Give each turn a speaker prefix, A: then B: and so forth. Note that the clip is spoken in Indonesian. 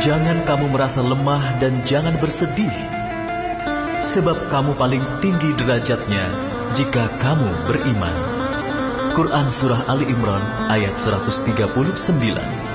A: Jangan kamu merasa lemah dan jangan bersedih, sebab kamu paling tinggi derajatnya jika kamu beriman. Quran Surah Ali Imran ayat 139.